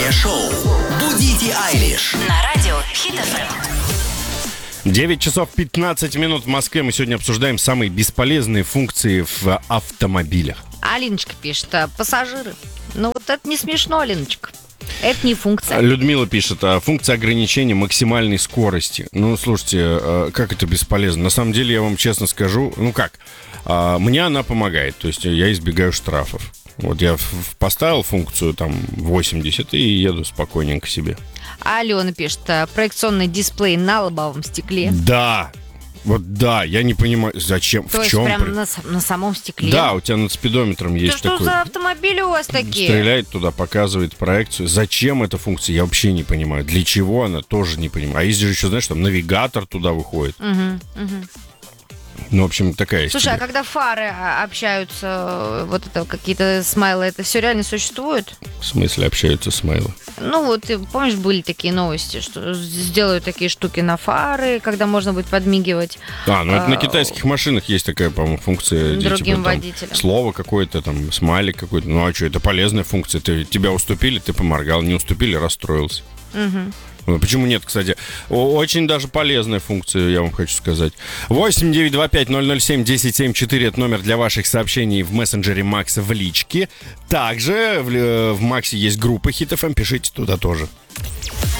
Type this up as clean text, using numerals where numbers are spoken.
Утреннее шоу «Будите Айлиш» На радио Хит FM. 9 часов 15 минут в Москве. Мы сегодня обсуждаем самые бесполезные функции в автомобилях. Алиночка пишет, пассажиры. Ну вот это не смешно, Алиночка. Это не функция. Людмила пишет, функция ограничения максимальной скорости. Ну, слушайте, как это бесполезно? На самом деле, я вам честно скажу, мне она помогает. То есть я избегаю штрафов. Вот я поставил функцию там 80 и еду спокойненько себе. А Алена пишет, проекционный дисплей на лобовом стекле. Да, я не понимаю, зачем, То в есть чем... прям на самом стекле? Да, у тебя над спидометром есть что такой... за автомобили у вас такие? Стреляет туда, показывает проекцию. Зачем эта функция, я вообще не понимаю. Для чего она, тоже не понимаю. А есть же еще, знаешь, там навигатор туда выходит. Ну, в общем, такая есть. Слушай, а когда фары общаются, вот это какие-то смайлы, это все реально существует? В смысле общаются смайлы? Ну вот, ты помнишь, были такие новости, что сделают такие штуки на фары, когда можно будет подмигивать. Это на китайских машинах есть такая, по-моему, функция. Другим водителям. Слово какое-то, там, смайлик какой-то. Ну, а что, это полезная функция. Тебя уступили, ты поморгал. Не уступили, расстроился. Почему нет, кстати? Очень даже полезная функция, я вам хочу сказать. 8-925-007-1074 это номер для ваших сообщений в мессенджере Макса в личке. Также в Максе есть группа Хит FM, пишите туда тоже.